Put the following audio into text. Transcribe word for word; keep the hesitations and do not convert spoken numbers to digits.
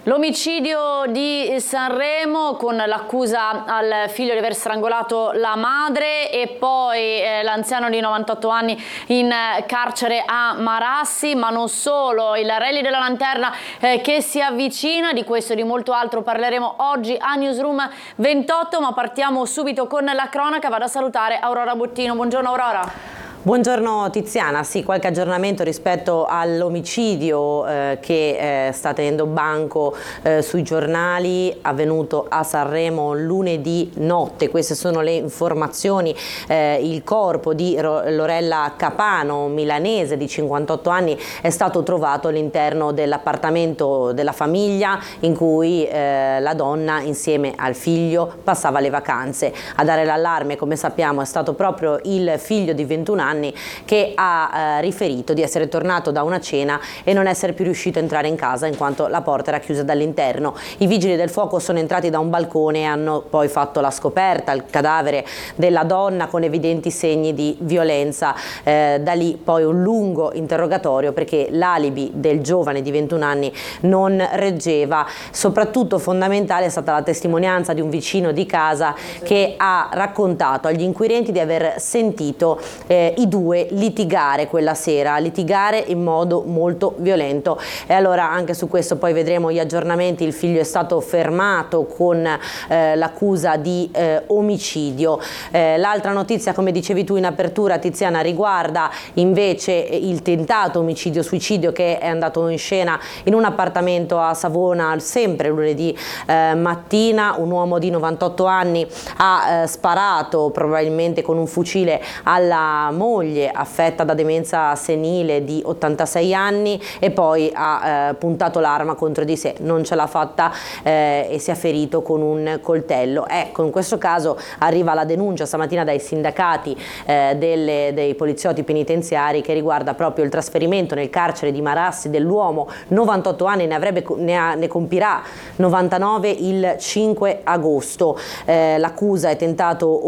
L'omicidio di Sanremo con l'accusa al figlio di aver strangolato la madre e poi eh, l'anziano di novantotto anni in eh, carcere a Marassi, ma non solo, il rally della lanterna eh, che si avvicina. Di questo e di molto altro parleremo oggi a Newsroom ventotto, ma partiamo subito con la cronaca. Vado a salutare Aurora Bottino. Buongiorno Aurora. Buongiorno Tiziana, sì, qualche aggiornamento rispetto all'omicidio eh, che eh, sta tenendo banco eh, sui giornali, avvenuto a Sanremo lunedì notte. Queste sono le informazioni. Eh, il corpo di Lorella Capano, milanese di cinquantotto anni, è stato trovato all'interno dell'appartamento della famiglia in cui eh, la donna insieme al figlio passava le vacanze. A dare l'allarme, come sappiamo, è stato proprio il figlio di ventuno anni che ha eh, riferito di essere tornato da una cena e non essere più riuscito a entrare in casa in quanto la porta era chiusa dall'interno. I vigili del fuoco sono entrati da un balcone e hanno poi fatto la scoperta, il cadavere della donna con evidenti segni di violenza. Eh, da lì poi un lungo interrogatorio perché l'alibi del giovane di ventuno anni non reggeva. Soprattutto fondamentale è stata la testimonianza di un vicino di casa che ha raccontato agli inquirenti di aver sentito eh, i due litigare quella sera, litigare in modo molto violento. E allora anche su questo poi vedremo gli aggiornamenti. Il figlio è stato fermato con eh, l'accusa di eh, omicidio. Eh, l'altra notizia, come dicevi tu in apertura Tiziana, riguarda invece il tentato omicidio-suicidio che è andato in scena in un appartamento a Savona sempre lunedì eh, mattina. Un uomo di novantotto anni ha eh, sparato probabilmente con un fucile alla moglie affetta da demenza senile di ottantasei anni e poi ha eh, puntato l'arma contro di sé, non ce l'ha fatta eh, e si è ferito con un coltello. Ecco, in questo caso arriva la denuncia stamattina dai sindacati eh, delle, dei poliziotti penitenziari che riguarda proprio il trasferimento nel carcere di Marassi dell'uomo, novantotto anni, ne, avrebbe, ne, ha, ne compirà novantanove il cinque agosto. Eh, l'accusa è tentato